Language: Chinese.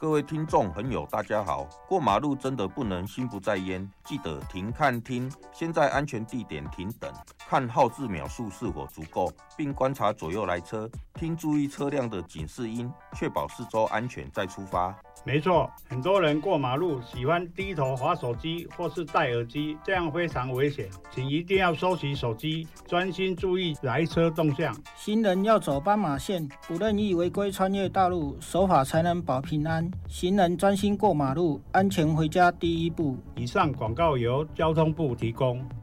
各位听众朋友，大家好。过马路真的不能心不在焉，记得停看听，先在安全地点停等，看号志秒数是否足够，并观察左右来车，听注意车辆的警示音，确保四周安全再出发。 没错，很多人过马路喜欢低头滑手机或是戴耳机，这样非常危险，请一定要收起手机，专心注意来车动向。 行人要走斑马线，不任意违规穿越道路，守法才能保平安。行人专心过马路，安全回家第一步。 以上广告由交通部提供。